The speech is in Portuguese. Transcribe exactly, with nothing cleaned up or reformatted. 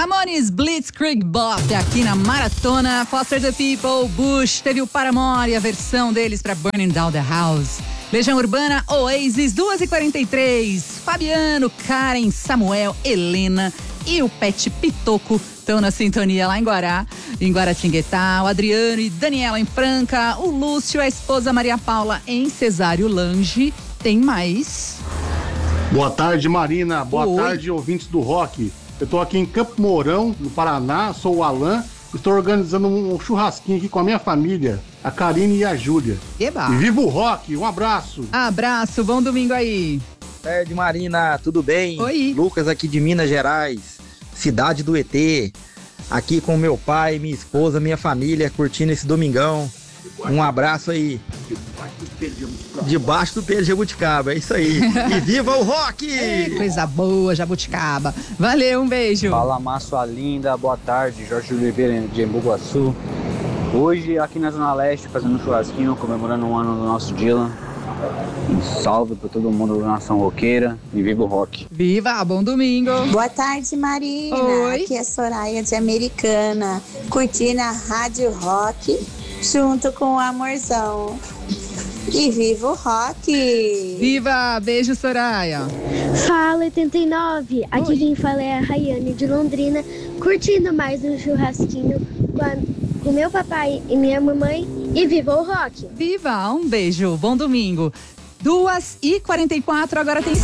Ramones Blitzkrieg Bop aqui na Maratona. Foster the People, Bush, teve o Paramore, a versão deles pra Burning Down the House. Legião Urbana, Oasis, duas e quarenta e três. Fabiano, Karen, Samuel, Helena e o Pet Pitoco estão na sintonia lá em Guará, em Guaratinguetá. O Adriano e Daniela em Franca. O Lúcio, a esposa Maria Paula em Cesário Lange. Tem mais. Boa tarde, Marina. Boa Oi. tarde, ouvintes do Rock. Eu tô aqui em Campo Mourão, no Paraná, sou o Alan. Estou organizando um churrasquinho aqui com a minha família, a Karine e a Júlia. Eba. E viva o rock, um abraço. Abraço, bom domingo aí. Boa tarde, Marina, tudo bem? Oi. Lucas aqui de Minas Gerais, cidade do E T. Aqui com meu pai, minha esposa, minha família, curtindo esse domingão. Um abraço aí. Debaixo do pé de jabuticaba, é isso aí. E viva o rock! Ei, coisa boa, jabuticaba. Valeu, um beijo. Fala, Márcio, sua linda, boa tarde, Jorge Oliveira de Embu Guaçu. Hoje aqui na Zona Leste, fazendo um churrasquinho, comemorando um ano do nosso Dylan. Um salve para todo mundo da nação roqueira e viva o rock. Viva, bom domingo. Boa tarde, Marina. Oi. Aqui é Soraya de Americana, curtindo a Rádio Rock junto com o Amorzão. E viva o rock! Viva, beijo, Soraya. Fala oitenta e nove, aqui quem fala é a Rayane de Londrina, curtindo mais um churrasquinho com, a, com meu papai e minha mamãe, e viva o rock! Viva, um beijo, bom domingo. duas e quarenta e quatro, agora tem